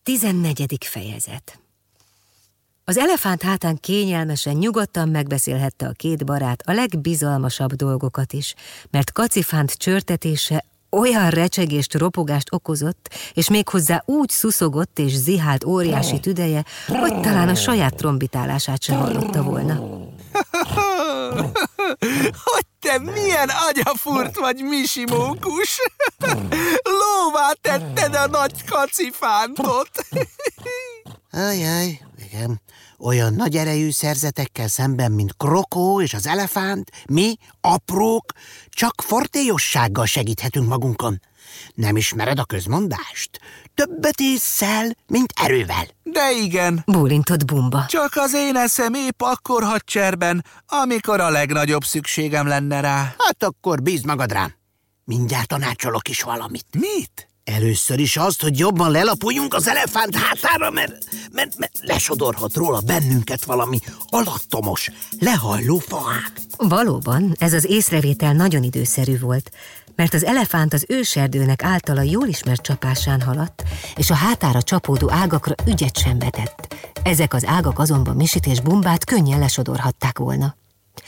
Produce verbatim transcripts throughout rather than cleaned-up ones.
Tizennegyedik fejezet. Az elefánt hátán kényelmesen, nyugodtan megbeszélhette a két barát a legbizalmasabb dolgokat is, mert Kacifánt csörtetése olyan recsegést, ropogást okozott, és méghozzá úgy szuszogott és zihált óriási tüdeje, hogy talán a saját trombitálását sem hallotta volna. Hogy te milyen agyafurt vagy, Misi mókus! Lóvá tetted a nagy Kacifántot! Ajaj, igen. Olyan nagy erejű szerzetekkel szemben, mint Krokó és az elefánt, mi, aprók, csak fortélyossággal segíthetünk magunkon. Nem ismered a közmondást? Többet ésszel, mint erővel. De igen. Bólintott Bumba. Csak az én eszem épp akkor hagy cserben, amikor a legnagyobb szükségem lenne rá. Hát akkor bízd magad rám. Mindjárt tanácsolok is valamit. Mit? Először is azt, hogy jobban lelapuljunk az elefánt hátára, mert, mert, mert lesodorhat róla bennünket valami alattomos, lehajló faák. Valóban, ez az észrevétel nagyon időszerű volt, mert az elefánt az őserdőnek általa jól ismert csapásán haladt, és a hátára csapódó ágakra ügyet sem vetett. Ezek az ágak azonban Misit és Bumbát könnyen lesodorhatták volna.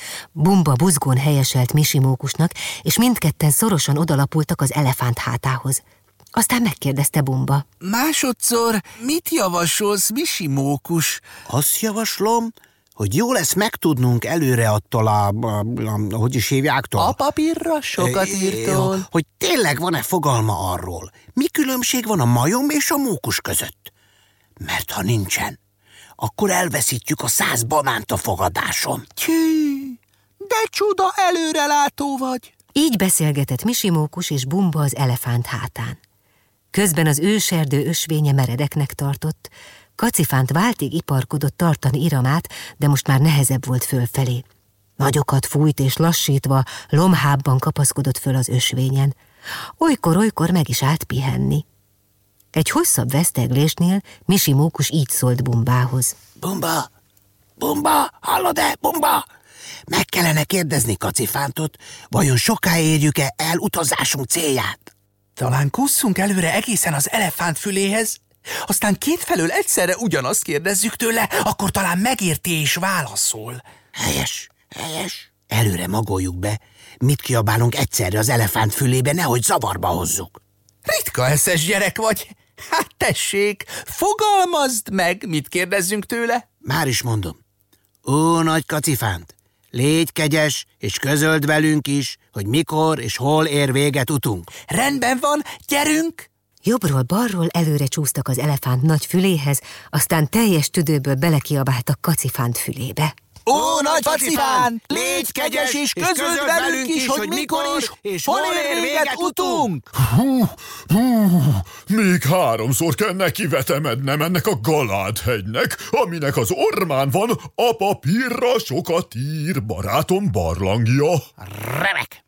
Bumba buzgón helyeselt Misi mókusnak, és mindketten szorosan odalapultak az elefánt hátához. Aztán megkérdezte Bumba. Másodszor mit javasolsz, Misi mókus? Azt javaslom, hogy jó lesz megtudnunk előre attól a, a, a hogy is hívjáktól? A papírra sokat írtól. Hogy tényleg van-e fogalma arról, mi különbség van a majom és a mókus között? Mert ha nincsen, akkor elveszítjük a száz banánt a fogadáson. Tű, de csuda előrelátó vagy. Így beszélgetett Misi mókus és Bumba az elefánt hátán. Közben az őserdő ösvénye meredeknek tartott, Kacifánt váltig iparkodott tartani iramát, de most már nehezebb volt fölfelé. Nagyokat fújt és lassítva lomhábban kapaszkodott föl az ösvényen. Olykor-olykor meg is állt pihenni. Egy hosszabb veszteglésnél Misi mókus így szólt Bumbához. Bumba, Bumba, hallod-e, Bumba? Meg kellene kérdezni Kacifántot, vajon soká érjük-e el utazásunk célját? Talán kusszunk előre egészen az elefánt füléhez, aztán kétfelől egyszerre ugyanazt kérdezzük tőle, akkor talán megérti és válaszol. Helyes, helyes. Előre magoljuk be, mit kiabálunk egyszerre az elefánt fülébe, nehogy zavarba hozzuk. Ritka eszes gyerek vagy. Hát tessék, fogalmazd meg, mit kérdezzünk tőle. Már is mondom. Ó, nagy Kacifánt, légy kegyes, és közöld velünk is, hogy mikor és hol ér véget utunk. Rendben van, gyerünk! Jobbról-balról előre csúsztak az elefánt nagy füléhez, aztán teljes tüdőből belekiabáltak Kacifánt fülébe. Ó, nagy Kacifánt, légy kegyes és közöld velünk is, hogy mikor is és hol ér véget utunk! Hú, hú, még háromszor kell neki vetemednem ennek a Galádhegynek, aminek az ormán van a papírra sokat ír barátom barlangja. Remek!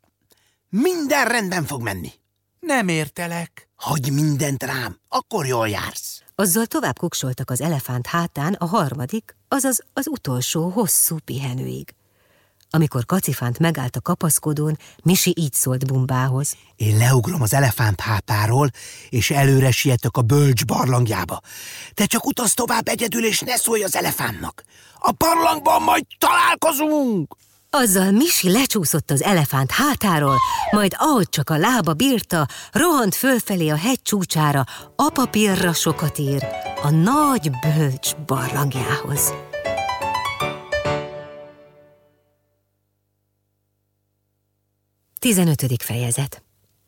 Minden rendben fog menni. Nem értelek. Hagyj mindent rám, akkor jól jársz. Azzal tovább kuksoltak az elefánt hátán a harmadik, azaz az utolsó hosszú pihenőig. Amikor Kacifánt megállt a kapaszkodón, Misi így szólt Bumbához. Én leugrom az elefánt hátáról, és előre sietek a bölcs barlangjába. Te csak utazz tovább egyedül, és ne szólj az elefántnak. A barlangban majd találkozunk! Azzal Misi lecsúszott az elefánt hátáról, majd ahogy csak a lába bírta, rohant fölfelé a hegy csúcsára, a papírra sokat ír, a nagy bölcs barlangjához. Tizenötödik fejezet.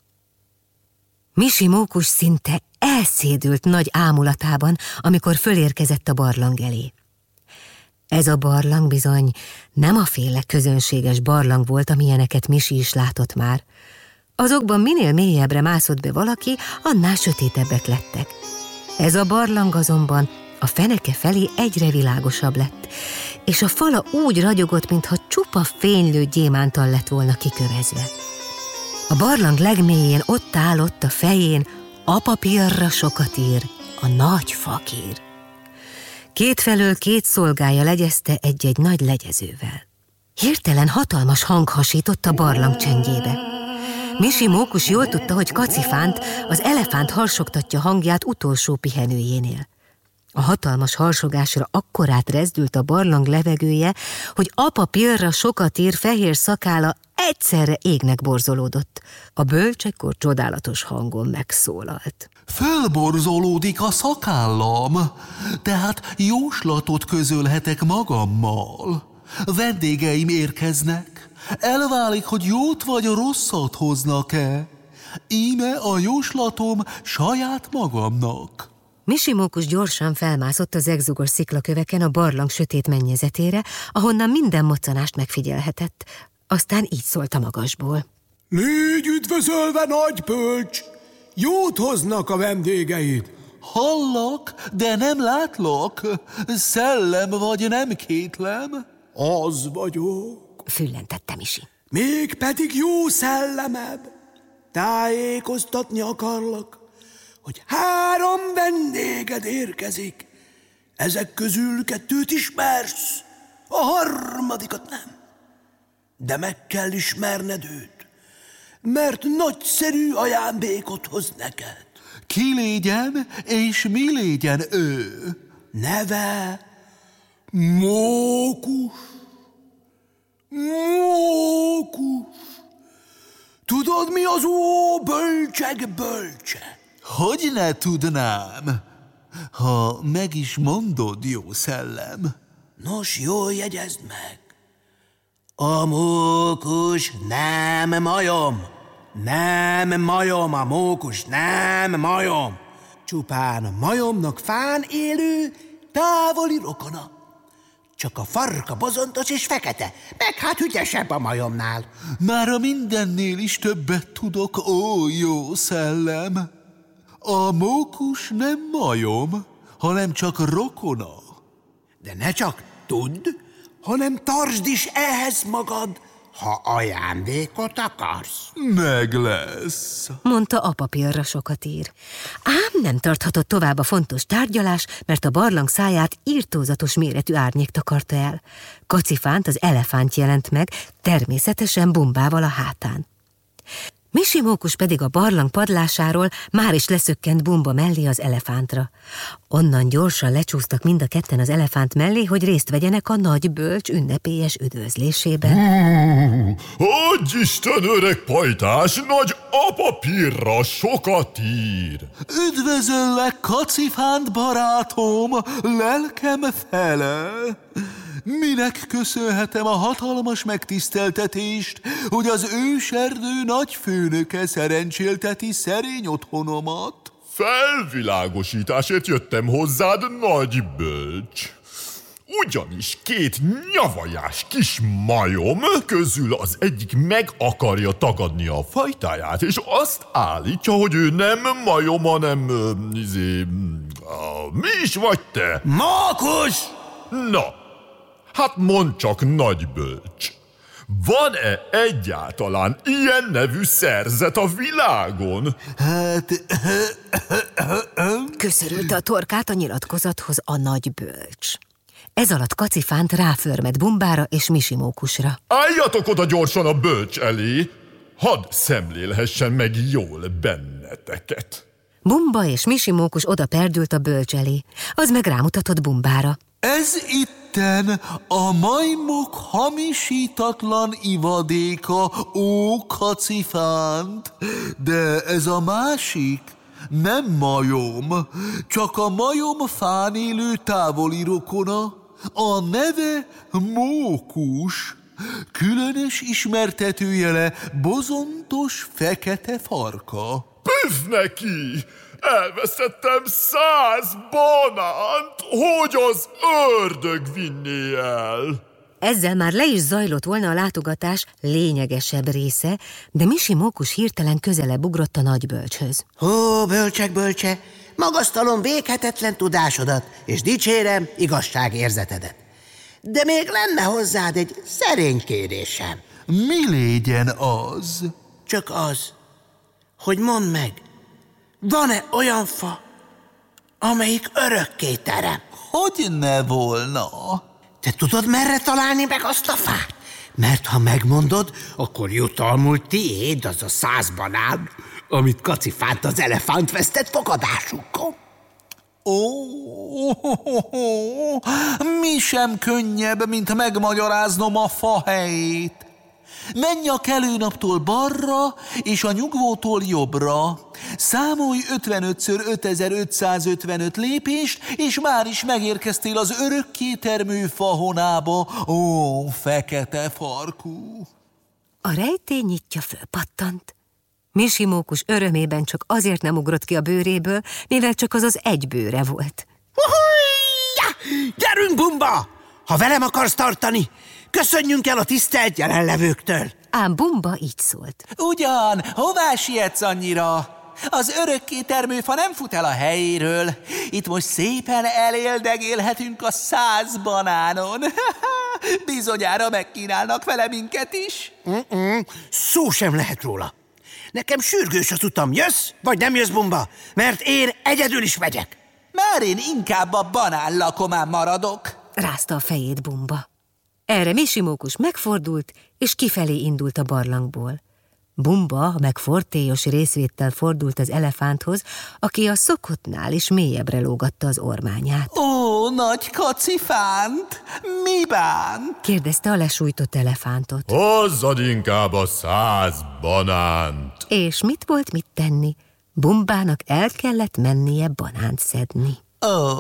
Misi mókus szinte elszédült nagy ámulatában, amikor fölérkezett a barlang elé. Ez a barlang bizony nem a féle közönséges barlang volt, amilyeneket Misi is látott már. Azokban minél mélyebbre mászott be valaki, annál sötétebbek lettek. Ez a barlang azonban a feneke felé egyre világosabb lett, és a fala úgy ragyogott, mintha csupa fénylő gyémánttal lett volna kikövezve. A barlang legmélyén ott állott a fején, a papírra sokat ír, a nagy fakír. Kétfelől két szolgája legyezte egy-egy nagy legyezővel. Hirtelen hatalmas hang hasított a barlang csendjébe. Misi mókus jól tudta, hogy Kacifánt, az elefánt harsogtatja hangját utolsó pihenőjénél. A hatalmas harsogásra akkorát rezdült a barlang levegője, hogy apa Pirra sokatír fehér szakála egyszerre égnek borzolódott. A bölcs ekkor csodálatos hangon megszólalt. Fölborzolódik a szakállam, tehát jóslatot közölhetek magammal. Vendégeim érkeznek, elválik, hogy jót vagy rosszat hoznak-e. Íme a jóslatom saját magamnak. Misimókus gyorsan felmászott az zegzugos sziklaköveken a barlang sötét mennyezetére, ahonnan minden moccanást megfigyelhetett. Aztán így szólt a magasból. Légy üdvözölve, nagy bölcs! Jót hoznak a vendégeid. Hallak, de nem látlak. Szellem vagy nem kétlem? Az vagyok. Füllentette Misi. Még pedig jó szellemebb. Tájékoztatni akarlak, hogy három vendéged érkezik. Ezek közül kettőt ismersz, a harmadikat nem. De meg kell ismerned őt, mert nagyszerű ajándékot hoz neked. Ki légyen, és mi légyen ő? Neve Mókus. Mókus. Tudod, mi az ó bölcsek bölcse? Hogy ne tudnám, ha meg is mondod, jó szellem. Nos, jól jegyezd meg. A mókus nem majom. Nem majom, a mókus nem majom. Csupán a majomnak fán élő, távoli rokona. Csak a farka bozontos és fekete, meg hát ügyesebb a majomnál. Már a mindennél is többet tudok, ó jó szellem. A mókus nem majom, hanem csak rokona. De ne csak tudd, hanem tartsd is ehhez magad, ha ajándékot akarsz. Meg lesz, mondta apa Pirra sokatír. Ám nem tarthatott tovább a fontos tárgyalás, mert a barlang száját irtózatos méretű árnyék takarta el. Kacifánt, az elefánt jelent meg, természetesen Bumbával a hátán. Misimókus pedig a barlang padlásáról már is leszökkent Bumba mellé az elefántra. Onnan gyorsan lecsúsztak mind a ketten az elefánt mellé, hogy részt vegyenek a nagy bölcs ünnepélyes üdvözlésében. Adj Isten, öreg pajtás, nagy apa Pirra sokatír! Üdvözöllek, Kacifánt barátom, lelkem fele! Minek köszönhetem a hatalmas megtiszteltetést, hogy az őserdő nagyfőnöke szerencsélteti szerény otthonomat? Felvilágosításért jöttem hozzád, nagy bölcs. Ugyanis két nyavajás kis majom közül az egyik meg akarja tagadni a fajtáját, és azt állítja, hogy ő nem majom, hanem... Izé, mi is vagy te? Mókus! Na, hát mondd csak, nagy bölcs, van-e egyáltalán ilyen nevű szerzet a világon? Hát... Köszörülte a torkát a nyilatkozathoz a nagy bölcs. Ez alatt Kacifánt ráförmed Bumbára és Misimókusra. Álljatok oda gyorsan a bölcs elé, hadd szemlélhessen meg jól benneteket. Bumba és Misimókus oda perdült a bölcs elé, az meg rámutatott Bumbára. Ez itten a majmok hamisítatlan ivadéka, ó Kacifánt, de ez a másik nem majom, csak a majom fán élő távoli rokona, a neve Mókus, különös ismertetőjele bozontos fekete farka. Püff neki! Elvesztettem száz banánt, hogy az ördög vinné el. Ezzel már le is zajlott volna a látogatás lényegesebb része, de Misimókus hirtelen közelebb ugrott a nagy bölcshöz. Ó, bölcsek bölcse, magasztalom véghetetlen tudásodat, és dicsérem igazságérzetedet. De még lenne hozzád egy szerény kérésem. Mi légyen az? Csak az, hogy mondd meg, van-e olyan fa, amelyik örökké terem? Hogy ne volna? Te tudod, merre találni meg azt a fát? Mert ha megmondod, akkor jutalmul tiéd az a száz banán, amit Kacifánt az elefánt vesztett fogadásunkon. Ó, mi sem könnyebb, mint megmagyaráznom a fa helyét. Menj a kelőnaptól balra, és a nyugvótól jobbra. Számolj ötvenötször ötezer-ötszázötvenöt lépést, és már is megérkeztél az örökké termő fahonába, ó, fekete farkú. A rejtély nyitja fölpattant. Misi mókus örömében csak azért nem ugrott ki a bőréből, mivel csak az az egy bőre volt. Uhujja! Gyerünk, Bumba! Ha velem akarsz tartani, köszönjünk el a tisztelt jelenlevőktől. Ám Bumba így szólt. Ugyan, hová sietsz annyira? Az örökké termőfa nem fut el a helyéről. Itt most szépen eléldegélhetünk a száz banánon. Bizonyára megkínálnak vele minket is. Mm-mm, szó sem lehet róla. Nekem sürgős az utam. Jössz, vagy nem jössz, Bumba? Mert én egyedül is megyek. Már én inkább a banán lakomán maradok. Rázta a fejét Bumba. Erre Misi mókus megfordult, és kifelé indult a barlangból. Bumba meg fortélyos részvéttel fordult az elefánthoz, aki a szokottnál is mélyebbre lógatta az ormányát. Ó, nagy kacifánt, mi bánt? Kérdezte a lesújtott elefántot. Hozzad inkább a száz banánt. És mit volt mit tenni? Bumbának el kellett mennie banánt szedni. Ó,